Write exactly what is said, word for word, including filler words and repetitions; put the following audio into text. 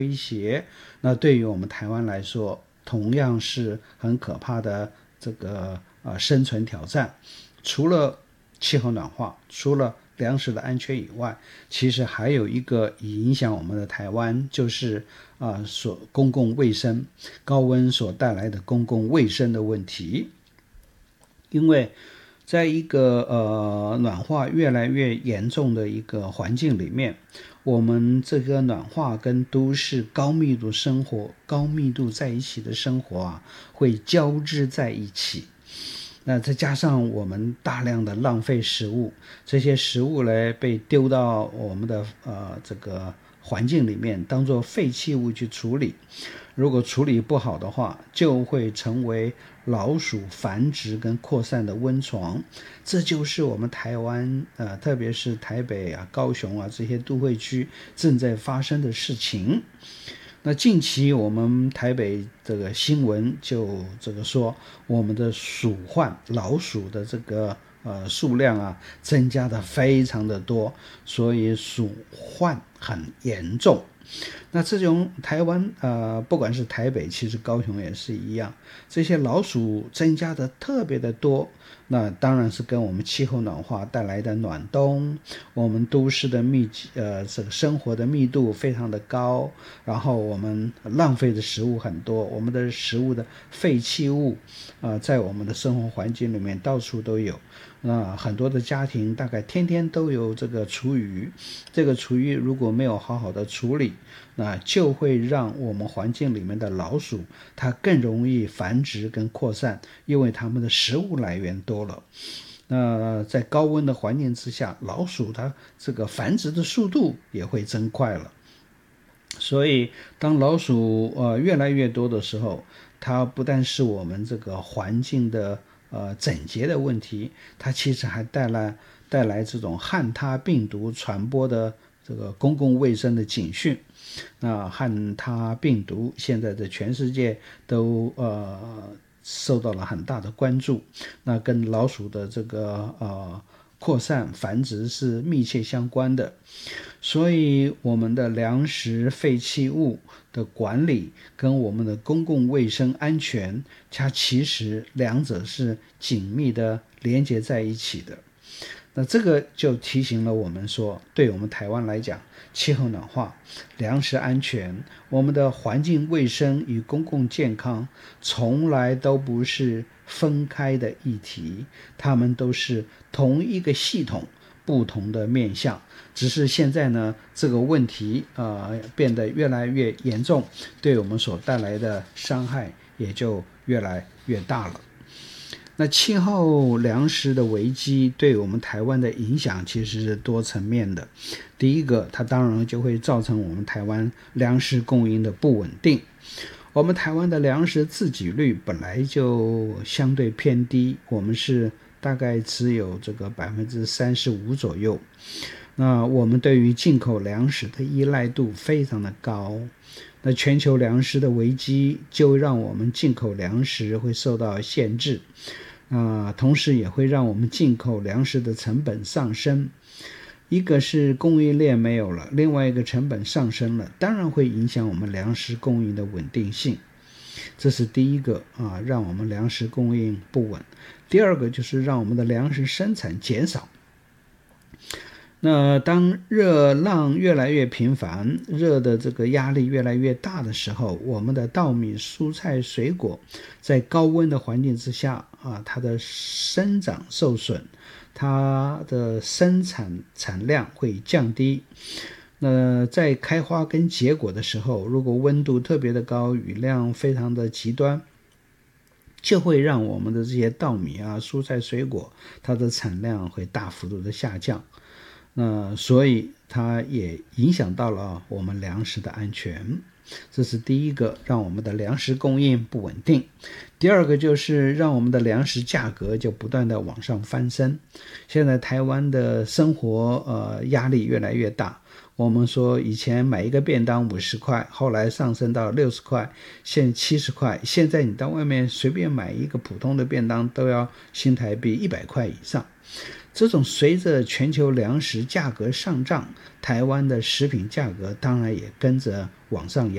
威胁，那对于我们台湾来说同样是很可怕的这个呃生存挑战。除了气候暖化，除了粮食的安全以外，其实还有一个影响我们的台湾，就是啊、呃、所公共卫生高温所带来的公共卫生的问题。因为在一个呃暖化越来越严重的一个环境里面，我们这个暖化跟都市高密度生活、高密度在一起的生活啊，会交织在一起。那再加上我们大量的浪费食物，这些食物呢被丢到我们的呃这个环境里面，当作废弃物去处理。如果处理不好的话，就会成为老鼠繁殖跟扩散的温床。这就是我们台湾呃，特别是台北啊、高雄啊这些都会区正在发生的事情。那近期我们台北这个新闻就这个说，我们的鼠患老鼠的这个呃数量啊增加的非常的多，所以鼠患很严重。那这种台湾呃，不管是台北，其实高雄也是一样，这些老鼠增加的特别的多。那当然是跟我们气候暖化带来的暖冬，我们都市的密集呃这个生活的密度非常的高，然后我们浪费的食物很多，我们的食物的废弃物啊、呃，在我们的生活环境里面到处都有。那很多的家庭大概天天都有这个厨余，这个厨余如果没有好好的处理，那就会让我们环境里面的老鼠它更容易繁殖跟扩散，因为它们的食物来源多了。那在高温的环境之下，老鼠它这个繁殖的速度也会增快了。所以当老鼠呃越来越多的时候，它不但是我们这个环境的呃整洁的问题，它其实还带来带来这种汉他病毒传播的这个公共卫生的警讯。那汉他病毒现在在全世界都呃受到了很大的关注，那跟老鼠的这个呃扩散繁殖是密切相关的。所以我们的粮食废弃物的管理跟我们的公共卫生安全，它其实两者是紧密的连接在一起的。那这个就提醒了我们说，对我们台湾来讲，气候暖化、粮食安全、我们的环境卫生与公共健康从来都不是分开的议题，它们都是同一个系统不同的面向，只是现在呢这个问题呃变得越来越严重，对我们所带来的伤害也就越来越大了。那气候粮食的危机对我们台湾的影响其实是多层面的。第一个，它当然就会造成我们台湾粮食供应的不稳定。我们台湾的粮食自给率本来就相对偏低，我们是大概只有这个百分之三十五左右。那我们对于进口粮食的依赖度非常的高。那全球粮食的危机就让我们进口粮食会受到限制，呃，同时也会让我们进口粮食的成本上升。一个是供应链没有了，另外一个成本上升了，当然会影响我们粮食供应的稳定性。这是第一个啊，让我们粮食供应不稳。第二个就是让我们的粮食生产减少。那当热浪越来越频繁，热的这个压力越来越大的时候，我们的稻米、蔬菜、水果在高温的环境之下啊，它的生长受损，它的生产产量会降低。那在开花跟结果的时候，如果温度特别的高，雨量非常的极端，就会让我们的这些稻米啊、蔬菜、水果，它的产量会大幅度的下降。那所以它也影响到了我们粮食的安全，这是第一个，让我们的粮食供应不稳定。第二个就是让我们的粮食价格就不断的往上翻身。现在台湾的生活呃压力越来越大，我们说以前买一个便当五十块，后来上升到六十块，现在七十块，现在你到外面随便买一个普通的便当都要新台币一百块以上。这种随着全球粮食价格上涨，台湾的食品价格当然也跟着往上扬。